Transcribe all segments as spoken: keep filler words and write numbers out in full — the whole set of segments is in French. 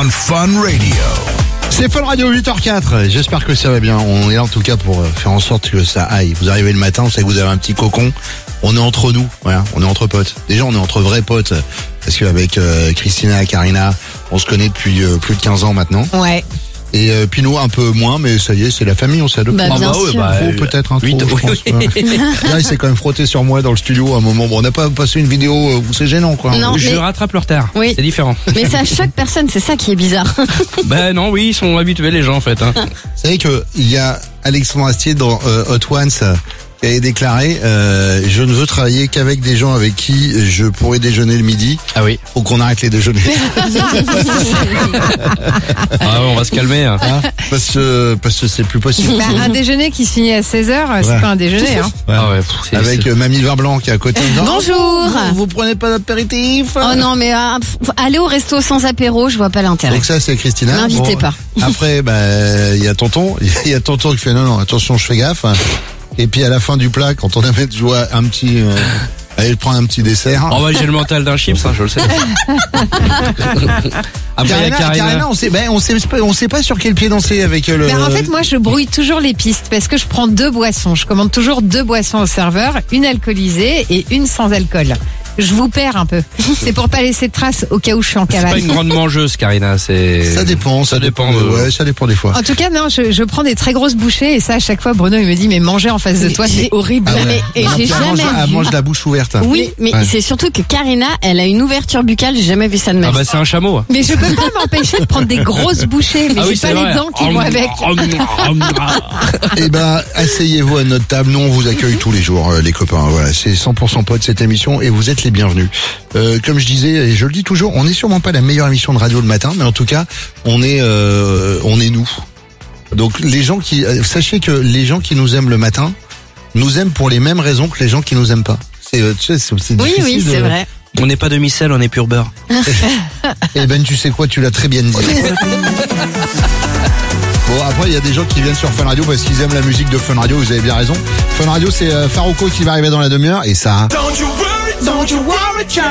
on Fun Radio. C'est Fun Radio huit heures quatre, j'espère que ça va bien. On est là en tout cas pour faire en sorte que ça aille. Vous arrivez le matin, vous savez que vous avez un petit cocon. On est entre nous, voilà, on est entre potes. Déjà on est entre vrais potes, parce qu'avec euh, Christina et Karina, on se connaît depuis euh, plus de quinze ans maintenant. Ouais. Et euh, Pinot un peu moins, mais ça y est, c'est la famille, on s'est adopté. Bah, bien ah bah, sûr. ouais, bah, trop, peut-être un oui, trop, je pense. Ouais. Là, il s'est quand même frotté sur moi dans le studio à un moment. Bon, on n'a pas passé une vidéo où c'est gênant, quoi. Non. Je mais- rattrape le retard. Oui. C'est différent. Mais c'est à chaque personne, c'est ça qui est bizarre. Ben non, oui, ils sont habitués les gens en fait. Hein. Vous savez que il y a Alexandre Astier dans euh, Hot Ones euh, qui avait déclaré euh, je ne veux travailler qu'avec des gens avec qui je pourrais déjeuner le midi. Ah oui. Faut qu'on arrête les déjeuners. Ah, on va se calmer. Hein. Hein, parce que parce que c'est plus possible. Bah, un déjeuner qui se finit à seize heures, c'est Ouais. pas un déjeuner. Hein. Ah ouais. pff, c'est- Avec euh, Mamie Vin Blanc qui est à côté. en disant, Bonjour. Vous, vous prenez pas d'apéritif? Oh non, mais euh, pff, aller au resto sans apéro, je vois pas l'intérêt. Donc ça c'est Christina. M'invitez pas. Après bah il y a tonton, il y a tonton qui fait non non attention je fais gaffe. Et puis à la fin du plat quand on avait joué un petit euh, aller prendre un petit dessert. Oh ouais, j'ai le mental d'un chips, hein, je le sais. Après, il y a Karina, Karina. Karina, on sait, ben, on sait, pas- on sait pas sur quel pied danser avec euh, le. Mais en fait, moi, je brouille toujours les pistes parce que je prends deux boissons. Je commande toujours deux boissons au serveur, une alcoolisée et une sans alcool. Je vous perds un peu. C'est pour pas laisser de traces au cas où je suis en C'est cavale. pas une grande mangeuse, Karina. C'est. Ça dépend, ça, Ça dépend. de- de- Ouais, ça dépend des fois. En tout cas, non, je, je prends des très grosses bouchées et ça, à chaque fois, Bruno, il me dit, mais manger en face de toi, c'est horrible. Ah ouais. mais- et Non, j'ai puis elle mange, jamais elle vu. mange la bouche ouverte. Oui, mais Ouais. c'est surtout que Karina, elle a une ouverture buccale, j'ai jamais vu ça de ma Ah vie. bah c'est un chameau. Mais je peux pas m'empêcher de prendre des grosses bouchées, mais Ah j'ai oui, pas c'est les vrai. dents qui Oh, vont avec. oh, oh, Eh ben, asseyez-vous à notre table. Nous, on vous accueille tous les jours, euh, les copains. Voilà, c'est cent pour cent potes cette émission et vous êtes les bienvenus. Euh, comme je disais, et je le dis toujours, on n'est sûrement pas la meilleure émission de radio le matin, mais en tout cas, on est, euh, on est nous. Donc, les gens qui, euh, sachez que les gens qui nous aiment le matin, nous aiment pour les mêmes raisons que les gens qui nous aiment pas. C'est, euh, tu sais, c'est, c'est Oui, difficile oui, de- c'est vrai. On n'est pas demi-sel, on est pur beurre. Eh ben, tu sais quoi, tu l'as très bien dit. Bon, après, il y a des gens qui viennent sur Fun Radio parce qu'ils aiment la musique de Fun Radio, vous avez bien raison. Fun Radio, c'est euh, Farouko qui va arriver dans la demi-heure, et ça... Don't you worry, don't you worry, child.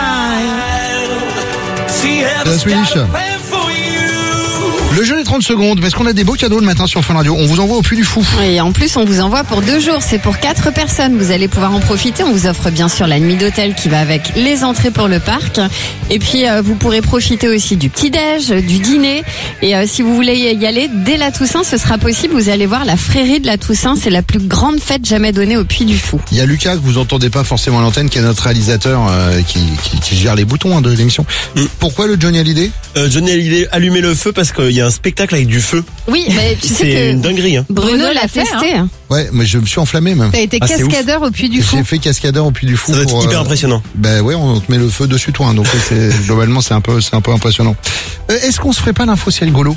See La heaven's Swedish. got a plan for you. Le jeu des trente secondes, parce qu'on a des beaux cadeaux le matin sur Fun Radio. On vous envoie au Puy du Fou. Et en plus, on vous envoie pour deux jours. C'est pour quatre personnes. Vous allez pouvoir en profiter. On vous offre bien sûr la nuit d'hôtel qui va avec les entrées pour le parc. Et puis, euh, vous pourrez profiter aussi du petit-déj, du dîner. Et euh, si vous voulez y aller dès la Toussaint, ce sera possible. Vous allez voir la Frérie de la Toussaint. C'est la plus grande fête jamais donnée au Puy du Fou. Il y a Lucas que vous entendez pas forcément à l'antenne, qui est notre réalisateur, euh, qui, qui, qui gère les boutons hein, de l'émission. Mm. Pourquoi le Johnny Hallyday? Euh, Johnny Hallyday, allumer le feu parce qu'il y a un spectacle avec du feu. Oui, mais tu sais C'est une que dinguerie. Hein. Bruno Bruno l'a l'a fait, testé. Ouais, mais je me suis enflammé même. T'as été Ah, c'est cascadeur au Puy du Fou. J'ai fait cascadeur au Puy du Fou. Ça doit être pour, hyper euh, impressionnant. Ben ouais, on te met le feu dessus toi, hein, donc c'est, globalement c'est un peu, c'est un peu impressionnant. Euh, est-ce qu'on se ferait pas l'info c'est rigolo?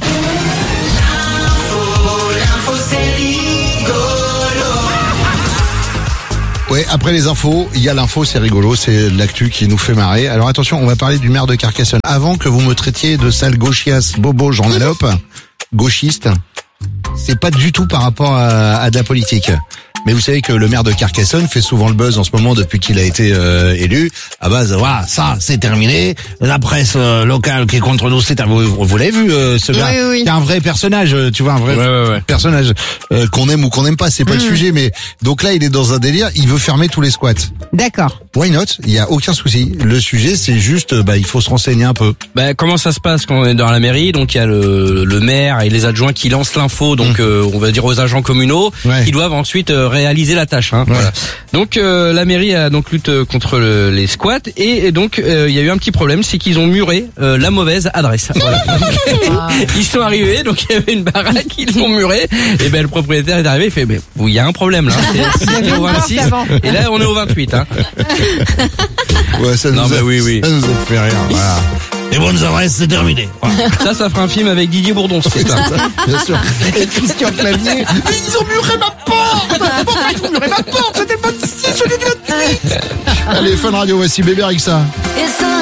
Ouais, après les infos, il y a l'info, c'est rigolo, c'est l'actu qui nous fait marrer. Alors attention, on va parler du maire de Carcassonne. Avant que vous me traitiez de sale gauchias, bobo, journalope, gauchiste, c'est pas du tout par rapport à, à de la politique. Mais vous savez que le maire de Carcassonne fait souvent le buzz en ce moment depuis qu'il a été euh, élu. À base, voilà, ça c'est terminé. La presse euh, locale qui est contre nous, c'est terminé. Vous, vous l'avez vu euh, ce gars, Oui, oui, oui. qui est un vrai personnage, euh, tu vois, un vrai Ouais, ouais, ouais. personnage euh, qu'on aime ou qu'on n'aime pas, c'est pas le sujet. Mais donc là, il est dans un délire. Il veut fermer tous les squats. D'accord. Why not? Il y a aucun souci. Le sujet, c'est juste, euh, bah, il faut se renseigner un peu. Bah, comment ça se passe quand on est dans la mairie? Donc il y a le, le maire et les adjoints qui lancent l'info, donc euh, on va dire aux agents communaux, Ouais. qui doivent ensuite euh, réaliser la tâche. Hein, voilà. Donc euh, la mairie a donc lutte contre le- les squats et, et donc euh, il y a eu un petit problème, c'est qu'ils ont muré euh, la mauvaise adresse. Voilà. Ils sont arrivés, donc il y avait une baraque, ils l'ont muré, et ben le propriétaire est arrivé, il fait, mais bon, il y a un problème là. C'est- c'est au vingt-six, avant. et là on est au vingt-huit. Hein. Ouais, ça Non, nous mais a, oui, oui. ça nous a fait rire. Voilà. Les bonnes adresses, c'est terminé. Voilà. Ça, ça fera un film avec Didier Bourdon, c'est ça. Bien sûr. Et Christian Clavier. Ils ont muré ma porte! Pourquoi ils ont muré ma porte? C'était le vingt-six, celui du vingt-huit! Allez, Fun Radio, voici Bébé Rixa. It's a